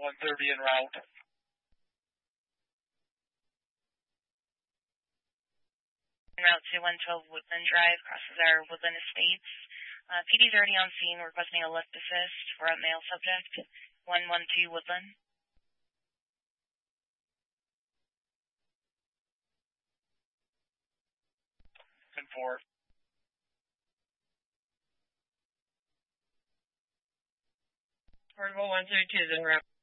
130 en route. En route to 112 Woodland Drive, crosses our Woodland Estates. PD's already on scene, requesting a lift assist for a male subject, 112 Woodland. And 4. Portable 132 is en route.